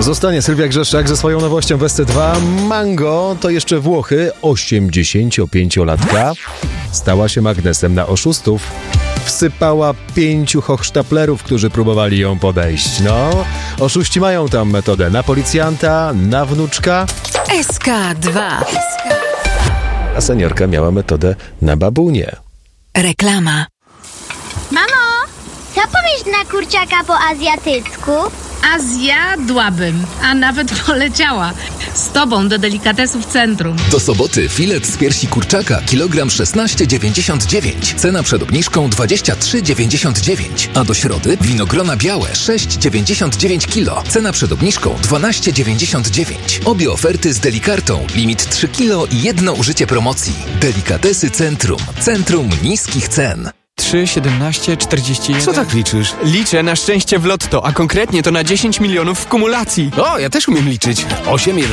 Zostanie Sylwia Grzeszczak ze swoją nowością w SC2. Mango to jeszcze Włochy. 85-latka stała się magnesem na oszustów. Wsypała 5 hochsztaplerów, którzy próbowali ją podejść. No, oszuści mają tam metodę na policjanta, na wnuczka. SK2. A seniorka miała metodę na babunię. Reklama. Mamo, co powiesz na kurczaka po azjatycku? A zjadłabym, a nawet poleciała. Z tobą do delikatesów centrum. Do soboty filet z piersi kurczaka kilogram 16,99. Cena przed obniżką 23,99. A do środy winogrona białe 6,99 kg. Cena przed obniżką 12,99. Obie oferty z Delikartą. Limit 3 kg i jedno użycie promocji. Delikatesy Centrum. Centrum niskich cen. 3, 17, 41... Co tak liczysz? Liczę na szczęście w lotto, a konkretnie to na 10 milionów w kumulacji. O, ja też umiem liczyć. 8, 11...